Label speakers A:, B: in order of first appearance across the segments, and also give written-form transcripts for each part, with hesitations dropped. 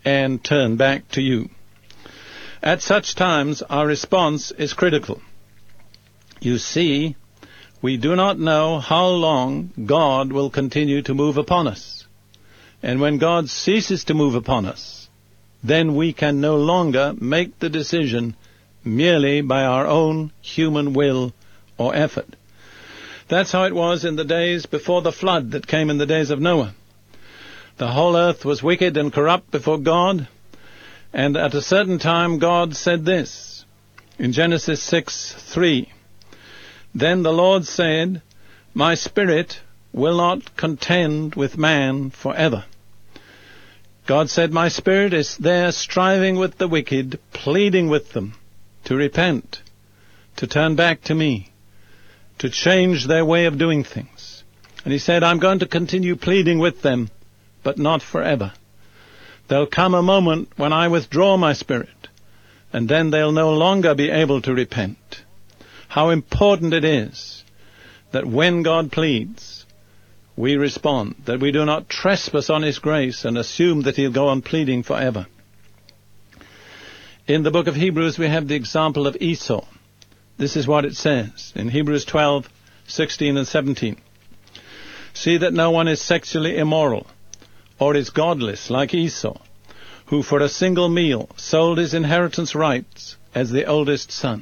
A: and turn back to you. At such times, our response is critical. You see, we do not know how long God will continue to move upon us. And when God ceases to move upon us, then we can no longer make the decision merely by our own human will or effort. That's how it was in the days before the flood that came in the days of Noah. The whole earth was wicked and corrupt before God, and at a certain time God said this, in Genesis 6:3, Then the Lord said, My spirit will not contend with man forever. God said, My spirit is there striving with the wicked, pleading with them to repent, to turn back to me, to change their way of doing things. And he said, I'm going to continue pleading with them, but not forever. There'll come a moment when I withdraw my spirit, and then they'll no longer be able to repent. How important it is that when God pleads, we respond, that we do not trespass on his grace and assume that he'll go on pleading forever. In the book of Hebrews, we have the example of Esau. This is what it says in Hebrews 12:16 and 17. See that no one is sexually immoral or is godless like Esau, who for a single meal sold his inheritance rights as the oldest son.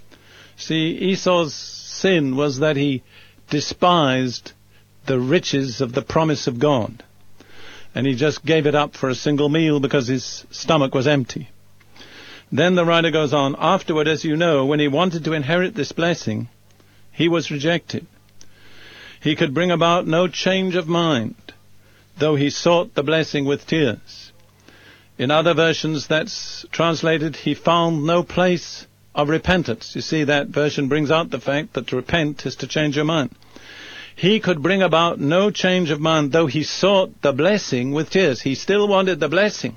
A: See, Esau's sin was that he despised the riches of the promise of God, and he just gave it up for a single meal because his stomach was empty. Then the writer goes on, afterward, as you know, when he wanted to inherit this blessing, he was rejected. He could bring about no change of mind, though he sought the blessing with tears. In other versions, that's translated, he found no place of repentance. You see, that version brings out the fact that to repent is to change your mind. He could bring about no change of mind, though he sought the blessing with tears. He still wanted the blessing,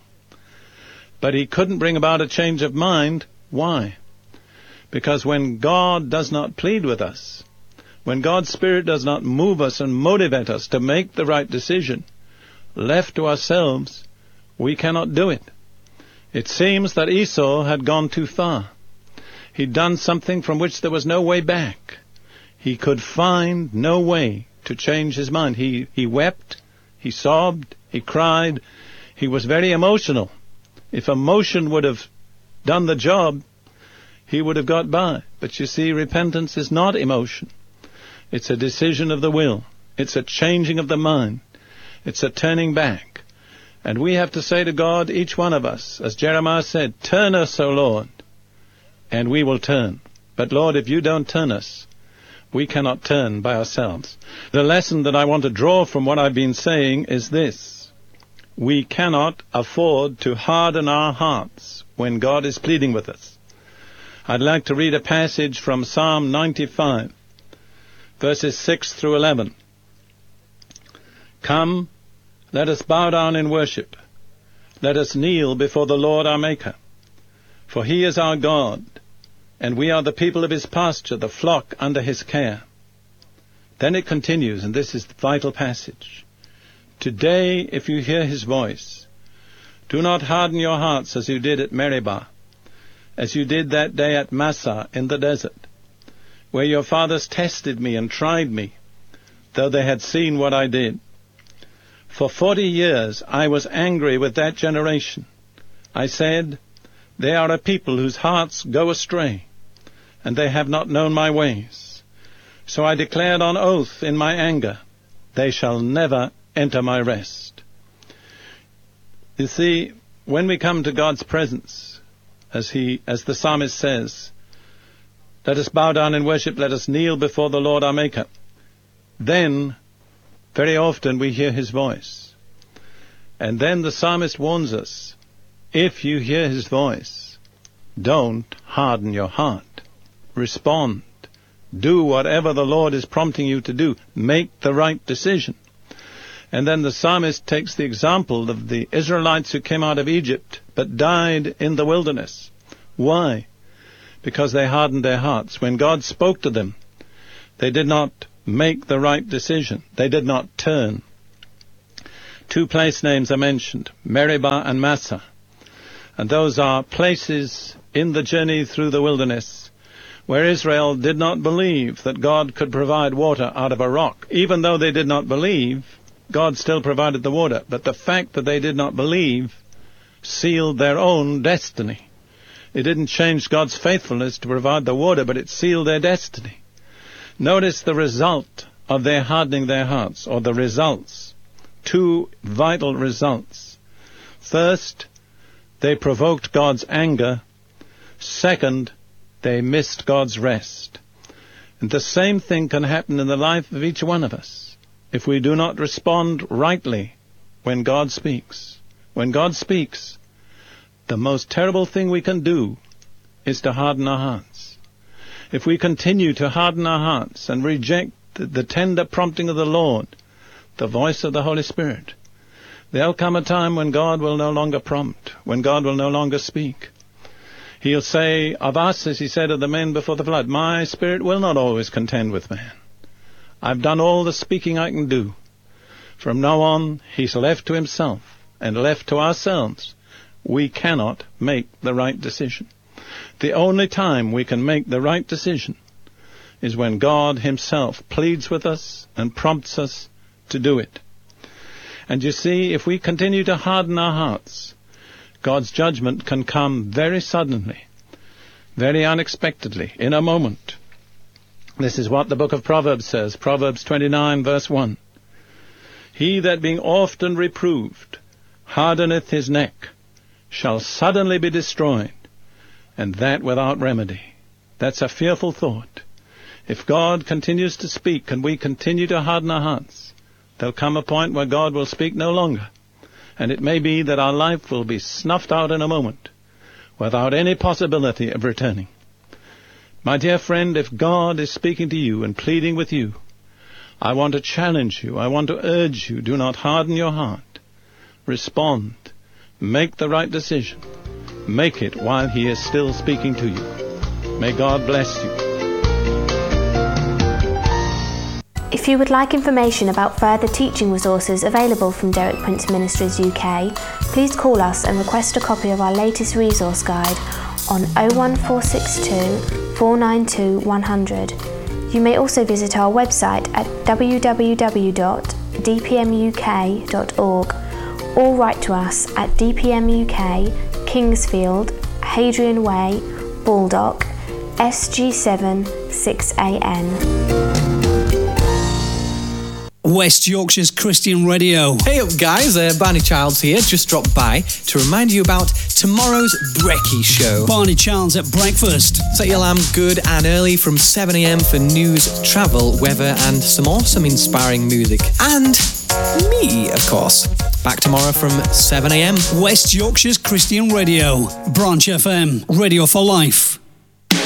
A: but he couldn't bring about a change of mind. Why? Because when God does not plead with us, when God's Spirit does not move us and motivate us to make the right decision, left to ourselves, we cannot do it. It seems that Esau had gone too far. He'd done something from which there was no way back. He could find no way to change his mind. He wept, he sobbed, he cried. He was very emotional. If emotion would have done the job, he would have got by. But you see, repentance is not emotion. It's a decision of the will. It's a changing of the mind. It's a turning back. And we have to say to God, each one of us, as Jeremiah said, turn us, O Lord, and we will turn. But Lord, if you don't turn us, we cannot turn by ourselves. The lesson that I want to draw from what I've been saying is this. We cannot afford to harden our hearts when God is pleading with us. I'd like to read a passage from Psalm 95, verses 6 through 11. Come, let us bow down in worship. Let us kneel before the Lord our Maker. For he is our God, and we are the people of his pasture, the flock under his care. Then it continues, and this is the vital passage. Today, if you hear his voice, do not harden your hearts as you did at Meribah, as you did that day at Massah in the desert, where your fathers tested me and tried me, though they had seen what I did. For 40 years I was angry with that generation. I said, they are a people whose hearts go astray, and they have not known my ways. So I declared on oath in my anger, they shall never enter my rest. You see, when we come to God's presence, as the psalmist says, let us bow down in worship, let us kneel before the Lord our Maker, then very often we hear his voice. And then the psalmist warns us, if you hear his voice, don't harden your heart. Respond. Do whatever the Lord is prompting you to do. Make the right decision. And then the psalmist takes the example of the Israelites who came out of Egypt but died in the wilderness. Why? Because they hardened their hearts. When God spoke to them, they did not make the right decision. They did not turn. 2 place names are mentioned, Meribah and Massah. And those are places in the journey through the wilderness where Israel did not believe that God could provide water out of a rock. Even though they did not believe, God still provided the water. But the fact that they did not believe sealed their own destiny. It didn't change God's faithfulness to provide the water, but it sealed their destiny. Notice the result of their hardening their hearts, or the results. Two vital results. First, they provoked God's anger. Second, they missed God's rest. And the same thing can happen in the life of each one of us if we do not respond rightly when God speaks. When God speaks, the most terrible thing we can do is to harden our hearts. If we continue to harden our hearts and reject the tender prompting of the Lord, the voice of the Holy Spirit, there'll come a time when God will no longer prompt, when God will no longer speak. He'll say of us, as he said of the men before the flood, my spirit will not always contend with man. I've done all the speaking I can do. From now on, he's left to himself and left to ourselves. We cannot make the right decision. The only time we can make the right decision is when God himself pleads with us and prompts us to do it. And you see, if we continue to harden our hearts, God's judgment can come very suddenly, very unexpectedly, in a moment. This is what the book of Proverbs says, Proverbs 29, verse 1. He that being often reproved hardeneth his neck shall suddenly be destroyed, and that without remedy. That's a fearful thought. If God continues to speak and we continue to harden our hearts, there'll come a point where God will speak no longer. And it may be that our life will be snuffed out in a moment without any possibility of returning. My dear friend, if God is speaking to you and pleading with you, I want to challenge you, I want to urge you, do not harden your heart. Respond. Make the right decision. Make it while he is still speaking to you. May God bless you.
B: If you would like information about further teaching resources available from Derek Prince Ministries UK, please call us and request a copy of our latest resource guide on 01462 492 100. You may also visit our website at www.dpmuk.org or write to us at DPM UK, Kingsfield, Hadrian Way, Baldock, SG7 6AN.
C: West Yorkshire's Christian Radio.
D: Hey up guys, Barney Childs here, just dropped by to remind you about tomorrow's Brekkie Show.
C: Barney Childs at breakfast.
D: Set your alarm good and early from 7am for news, travel, weather and some awesome inspiring music. And me, of course. Back tomorrow from 7am.
C: West Yorkshire's Christian Radio. Branch FM. Radio for life.